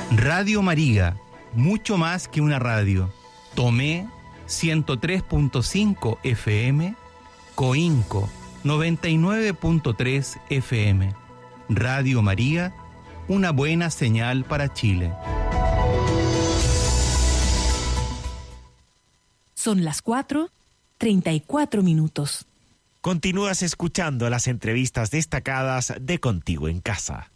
Radio María, mucho más que una radio. Tomé 103.5 FM, Coinco 99.3 FM. Radio María, una buena señal para Chile. Son las 4:34. Continúas escuchando las entrevistas destacadas de Contigo en Casa.